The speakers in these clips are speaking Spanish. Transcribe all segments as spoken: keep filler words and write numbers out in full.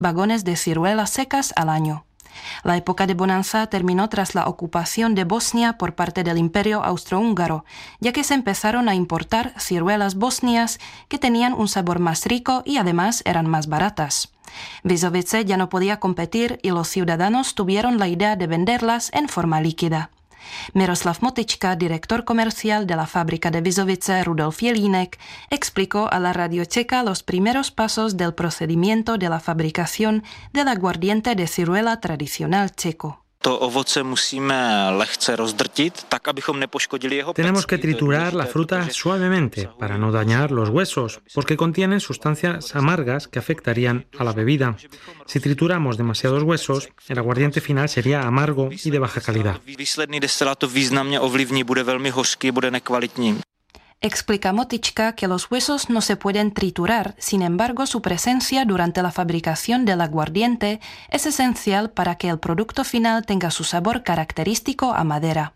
vagones de ciruelas secas al año. La época de bonanza terminó tras la ocupación de Bosnia por parte del Imperio Austrohúngaro, ya que se empezaron a importar ciruelas bosnias que tenían un sabor más rico y además eran más baratas. Vizovice ya no podía competir y los ciudadanos tuvieron la idea de venderlas en forma líquida. Miroslav Motička, director comercial de la fábrica de Vizovice Rudolf Jelínek, explicó a la Radio Checa los primeros pasos del procedimiento de la fabricación del aguardiente de ciruela tradicional checo. Tenemos que triturar la fruta suavemente para no dañar los huesos, porque contienen sustancias amargas que afectarían a la bebida. Si trituramos demasiados huesos, el aguardiente final sería amargo y de baja calidad. Explica Motička que los huesos no se pueden triturar, sin embargo su presencia durante la fabricación del aguardiente es esencial para que el producto final tenga su sabor característico a madera.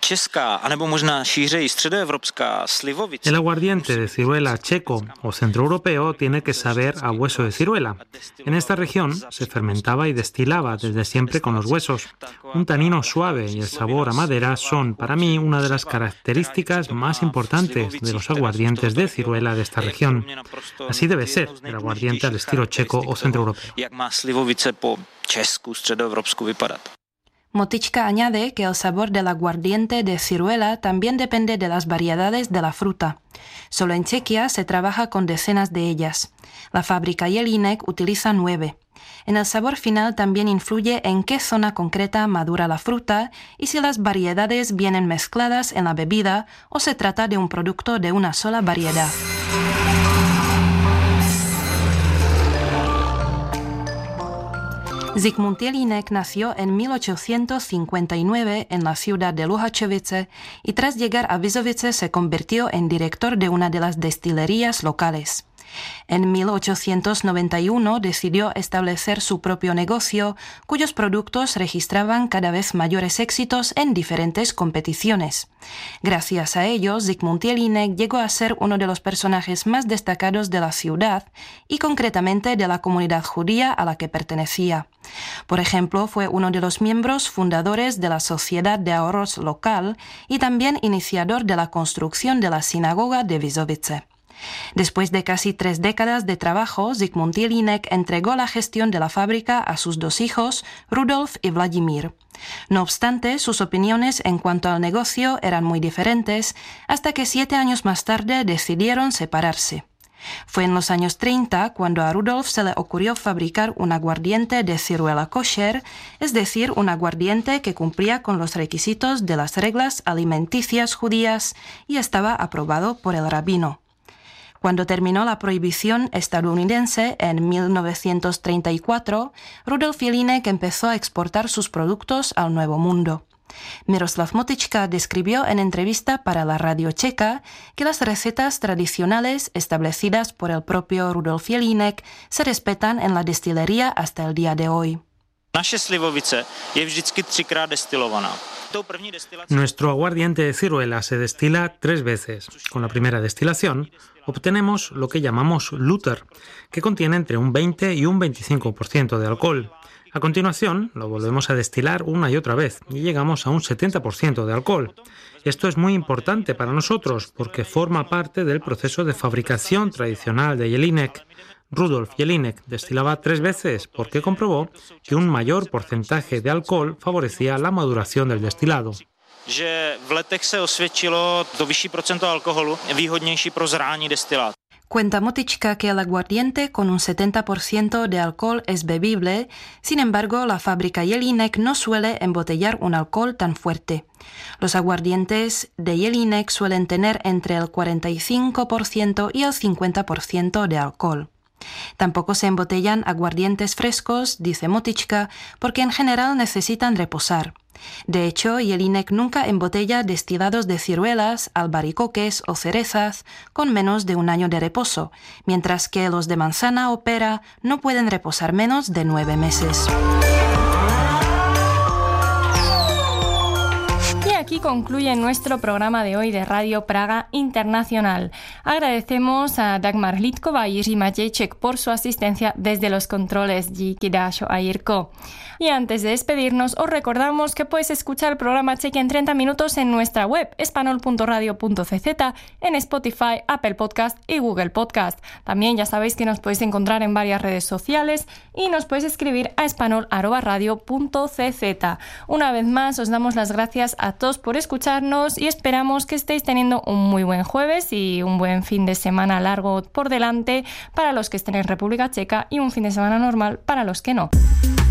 El aguardiente de ciruela checo o centroeuropeo tiene que saber a hueso de ciruela. En esta región se fermentaba y destilaba desde siempre con los huesos. Un tanino suave y el sabor a madera son, para mí, una de las características más importantes de los aguardientes de ciruela de esta región. Así debe ser el aguardiente al estilo checo o centroeuropeo. Motička añade que el sabor del aguardiente de ciruela también depende de las variedades de la fruta. Solo en Chequia se trabaja con decenas de ellas. La fábrica Jelínek utiliza nueve. En el sabor final también influye en qué zona concreta madura la fruta y si las variedades vienen mezcladas en la bebida o se trata de un producto de una sola variedad. Zikmund Jelínek nació en mil ochocientos cincuenta y nueve en la ciudad de Luhačovice y tras llegar a Vizovice se convirtió en director de una de las destilerías locales. En mil ochocientos noventa y uno decidió establecer su propio negocio, cuyos productos registraban cada vez mayores éxitos en diferentes competiciones. Gracias a ello, Zikmund Jelínek llegó a ser uno de los personajes más destacados de la ciudad y concretamente de la comunidad judía a la que pertenecía. Por ejemplo, fue uno de los miembros fundadores de la Sociedad de Ahorros local y también iniciador de la construcción de la sinagoga de Vizovice. Después de casi tres décadas de trabajo, Zikmund Jelínek entregó la gestión de la fábrica a sus dos hijos, Rudolf y Vladimir. No obstante, sus opiniones en cuanto al negocio eran muy diferentes, hasta que siete años más tarde decidieron separarse. Fue en los años treinta cuando a Rudolf se le ocurrió fabricar un aguardiente de ciruela kosher, es decir, un aguardiente que cumplía con los requisitos de las reglas alimenticias judías y estaba aprobado por el rabino. Cuando terminó la prohibición estadounidense en mil novecientos treinta y cuatro, Rudolf Jelínek empezó a exportar sus productos al Nuevo Mundo. Miroslav Motička describió en entrevista para la Radio Checa que las recetas tradicionales establecidas por el propio Rudolf Jelínek se respetan en la destilería hasta el día de hoy. Nuestro aguardiente de ciruela se destila tres veces. Con la primera destilación obtenemos lo que llamamos lúter, que contiene entre un veinte y un veinticinco por ciento de alcohol. A continuación, lo volvemos a destilar una y otra vez y llegamos a un setenta por ciento de alcohol. Esto es muy importante para nosotros porque forma parte del proceso de fabricación tradicional de Jelínek. Rudolf Jelínek destilaba tres veces porque comprobó que un mayor porcentaje de alcohol favorecía la maduración del destilado. Cuenta Motička que el aguardiente con un setenta por ciento de alcohol es bebible, sin embargo la fábrica Jelínek no suele embotellar un alcohol tan fuerte. Los aguardientes de Jelínek suelen tener entre el cuarenta y cinco por ciento y el cincuenta por ciento de alcohol. Tampoco se embotellan aguardientes frescos, dice Motička, porque en general necesitan reposar. De hecho, Jelínek nunca embotella destilados de ciruelas, albaricoques o cerezas con menos de un año de reposo, mientras que los de manzana o pera no pueden reposar menos de nueve meses. Y aquí concluye nuestro programa de hoy de Radio Praga Internacional. Agradecemos a Dagmar Hlídková y Jiří Matějček por su asistencia desde los controles. Díky Dášo a Jirko. Y antes de despedirnos, os recordamos que puedes escuchar el programa Cheque en treinta minutos en nuestra web espanol punto radio punto c z, en Spotify, Apple Podcast y Google Podcast. También ya sabéis que nos podéis encontrar en varias redes sociales y nos podéis escribir a espanol arroba radio punto c z. Una vez más, os damos las gracias a todos por escucharnos y esperamos que estéis teniendo un muy buen jueves y un buen fin de semana largo por delante para los que estén en República Checa y un fin de semana normal para los que no.